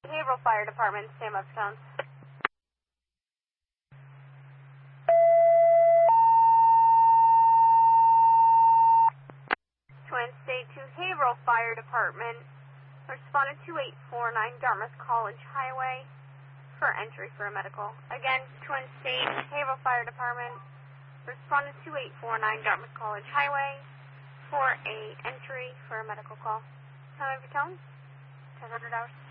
Haverhill Fire Department, stand up, Stone. Twin State to Haverhill Fire Department. Responded to 2849 Dartmouth College Highway for entry for a medical. Again, Twin State, Haverhill Fire Department. Responded to 2849 Dartmouth College Highway for a entry for a medical call. Time of your tone? 1000 hours.